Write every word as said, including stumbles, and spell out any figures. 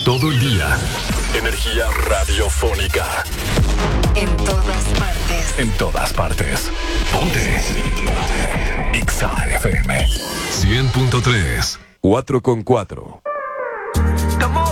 todo el día. Energía radiofónica. En todas partes. En todas partes. Ponte. Exa F M. cien punto tres. cuatro con cuatro. Come on.